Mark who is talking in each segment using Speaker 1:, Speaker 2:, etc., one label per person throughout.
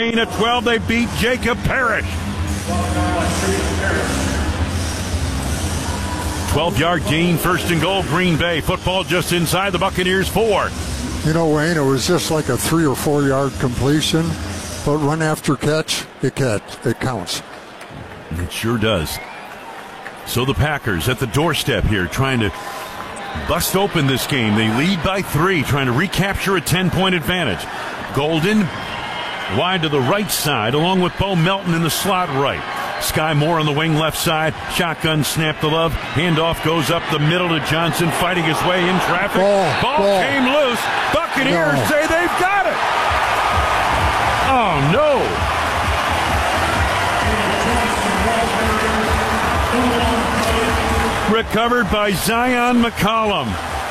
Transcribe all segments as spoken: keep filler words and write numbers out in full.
Speaker 1: gain of twelve. They beat Jacob Parrish. twelve-yard gain, first and goal, Green Bay. Football just inside the Buccaneers' four.
Speaker 2: You know, Wayne, it was just like a three- or four-yard completion, but run after catch, it, catch, it counts.
Speaker 1: It sure does. So the Packers at the doorstep here trying to bust open this game. They lead by three, trying to recapture a ten-point advantage. Golden wide to the right side, along with Bo Melton in the slot right. Sky Moore on the wing left side. Shotgun snap to Love. Handoff goes up the middle to Johnson, fighting his way in traffic.
Speaker 2: Ball,
Speaker 1: Ball,
Speaker 2: ball.
Speaker 1: came loose. Buccaneers
Speaker 2: No.
Speaker 1: say they've got it. Oh, no. Recovered by Zion McCollum.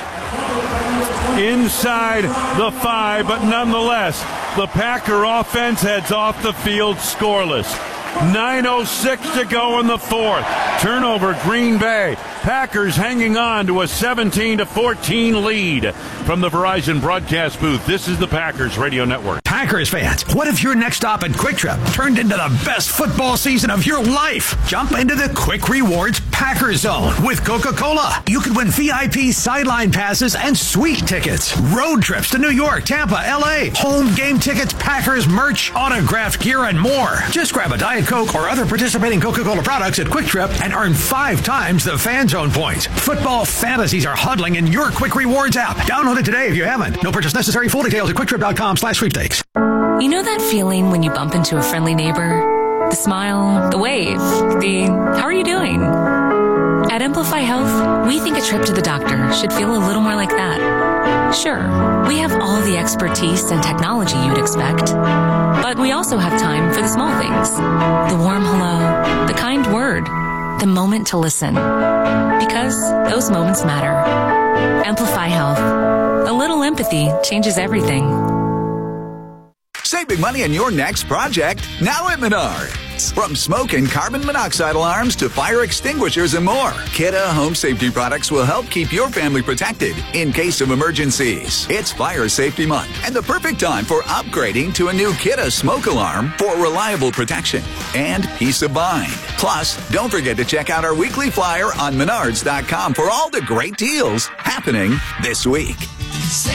Speaker 1: Inside the five, but nonetheless, the Packer offense heads off the field scoreless. nine oh six to go in the fourth. Turnover, Green Bay. Packers hanging on to a seventeen to fourteen lead. From the Verizon broadcast booth, this is the Packers Radio Network.
Speaker 3: Packers fans, what if your next stop at Quick Trip turned into the best football season of your life? Jump into the Quick Rewards Packers Zone with Coca-Cola. You could win V I P sideline passes and suite tickets, road trips to New York, Tampa, L A, home game tickets, Packers merch, autographed gear, and more. Just grab a Diet Coke or other participating Coca-Cola products at Quick Trip and earn five times the Fan Zone points. Football fantasies are huddling in your Quick Rewards app. Download it today if you haven't. No purchase necessary. Full details at quicktrip.com slash sweepstakes.
Speaker 4: You know that feeling when you bump into a friendly neighbor? The smile, the wave, the how are you doing? At Amplify Health, we think a trip to the doctor should feel a little more like that. Sure, we have all the expertise and technology you'd expect, but we also have time for the small things. The warm hello, the kind word, the moment to listen. Because those moments matter. Amplify Health. A little empathy changes everything.
Speaker 5: Save big money on your next project now at Menards. From smoke and carbon monoxide alarms to fire extinguishers and more, Kidde Home Safety products will help keep your family protected in case of emergencies. It's Fire Safety Month and the perfect time for upgrading to a new Kidde smoke alarm for reliable protection and peace of mind. Plus, don't forget to check out our weekly flyer on menards dot com for all the great deals happening this week.